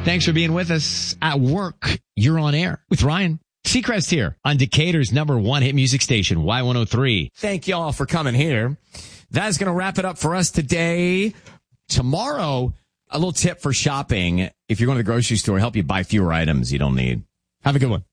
Thanks for being with us at work. You're on air with Ryan Seacrest here on Decatur's #1 hit music station, Y103. Thank you all for coming here. That is going to wrap it up for us today. Tomorrow, a little tip for shopping. If you're going to the grocery store, help you buy fewer items you don't need. Have a good one.